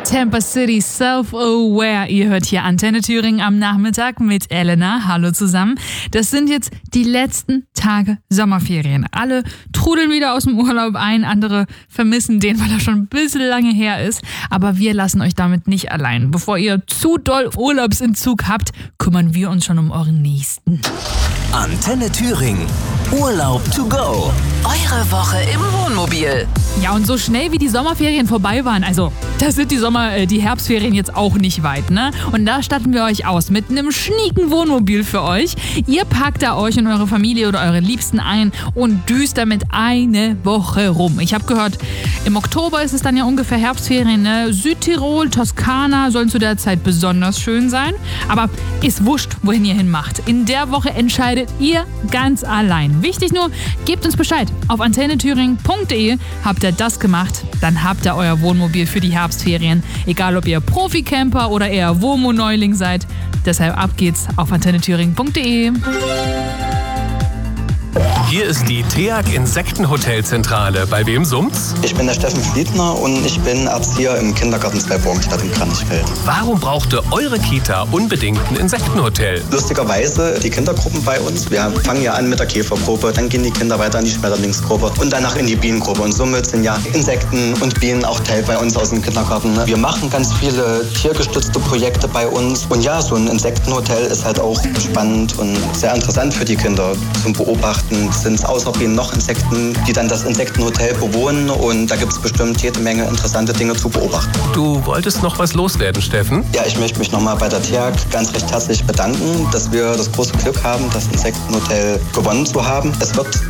Tampa City Self-Aware. Ihr hört hier Antenne Thüringen am Nachmittag mit Elena. Hallo zusammen. Das sind jetzt die letzten Tage Sommerferien. Alle trudeln wieder aus dem Urlaub ein, andere vermissen den, weil er schon ein bisschen lange her ist. Aber wir lassen euch damit nicht allein. Bevor ihr zu doll Urlaubsentzug habt, kümmern wir uns schon um euren Nächsten. Antenne Thüringen. Urlaub to go. Eure Woche im Wohnmobil. Ja, und so schnell wie die Sommerferien vorbei waren, also da sind die Herbstferien jetzt auch nicht weit, ne? Und da statten wir euch aus mit einem schnieken Wohnmobil für euch. Ihr packt da euch und eure Familie oder eure Liebsten ein und düst damit eine Woche rum. Ich habe gehört, im Oktober ist es dann ja ungefähr Herbstferien, ne? Südtirol, Toskana sollen zu der Zeit besonders schön sein. Aber ist wurscht, wohin ihr hinmacht. In der Woche entscheidet ihr ganz allein. Wichtig nur, gebt uns Bescheid. Auf antennethüringen.de habt ihr das gemacht, dann habt ihr euer Wohnmobil für die Herbstferien. Egal, ob ihr Profi-Camper oder eher WOMO-Neuling seid. Deshalb ab geht's auf antennethüringen.de. Hier ist die TEAG Insektenhotelzentrale. Bei wem summt's? Ich bin der Steffen Fliedner und ich bin Erzieher im Kindergarten Zweiburgenstadt in Kranichfeld. Warum brauchte eure Kita unbedingt ein Insektenhotel? Lustigerweise die Kindergruppen bei uns. Wir fangen ja an mit der Käfergruppe, dann gehen die Kinder weiter in die Schmetterlingsgruppe und danach in die Bienengruppe. Und somit sind ja Insekten und Bienen auch Teil bei uns aus dem Kindergarten. Wir machen ganz viele tiergestützte Projekte bei uns. Und ja, so ein Insektenhotel ist halt auch spannend und sehr interessant für die Kinder zum Beobachten. Sind es außer Bienen noch Insekten, die dann das Insektenhotel bewohnen, und da gibt es bestimmt jede Menge interessante Dinge zu beobachten. Du wolltest noch was loswerden, Steffen? Ja, ich möchte mich nochmal bei der TEAG ganz recht herzlich bedanken, dass wir das große Glück haben, das Insektenhotel gewonnen zu haben. Es wird